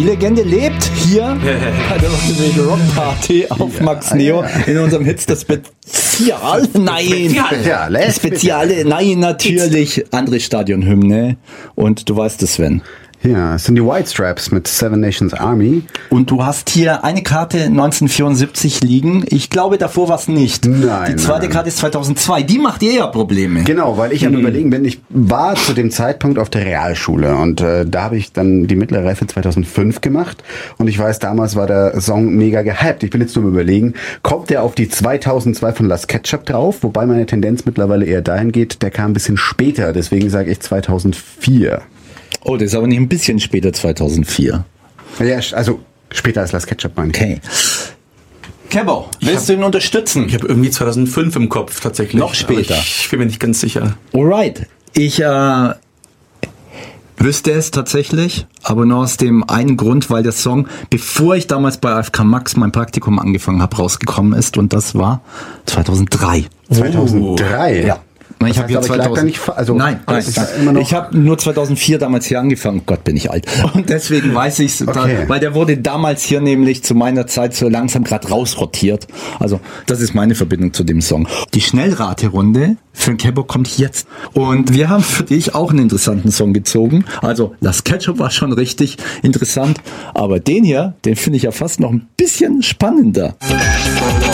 Legende lebt hier bei der Rock Party auf Max Neo in unserem Hits das Spezial. Nein, Speziale. Nein, natürlich andere Stadionhymne. Und du weißt es, Sven. Ja, es sind die White Stripes mit Seven Nations Army. Und du hast hier eine Karte 1974 liegen. Ich glaube, davor war es nicht. Nein. Die zweite Karte ist 2002. Die macht dir ja Probleme. Genau, weil ich am Überlegen bin. Ich war zu dem Zeitpunkt auf der Realschule und da habe ich dann die mittlere Reife 2005 gemacht. Und ich weiß, damals war der Song mega gehypt. Ich bin jetzt nur am Überlegen, kommt der auf die 2002 von Last Ketchup drauf? Wobei meine Tendenz mittlerweile eher dahin geht, der kam ein bisschen später. Deswegen sage ich 2004. Oh, das ist aber nicht ein bisschen später, 2004. Ja, also später als Last Ketchup, meine ich. Okay. Kebo, willst du ihn unterstützen? Ich habe irgendwie 2005 im Kopf tatsächlich. Noch später. Ich bin mir nicht ganz sicher. Alright. Ich wüsste es tatsächlich, aber nur aus dem einen Grund, weil der Song, bevor ich damals bei AFK Max mein Praktikum angefangen habe, rausgekommen ist und das war 2003. 2003? Ja. Ich habe ja 2000. Nein. Ich habe nur 2004 damals hier angefangen. Gott, bin ich alt. Und deswegen weiß ich es, weil der wurde damals hier nämlich zu meiner Zeit so langsam gerade rausrotiert. Also das ist meine Verbindung zu dem Song. Die Schnellraterunde für den Kebo kommt jetzt. Und wir haben für dich auch einen interessanten Song gezogen. Also Last Ketchup war schon richtig interessant, aber den hier, den finde ich ja fast noch ein bisschen spannender.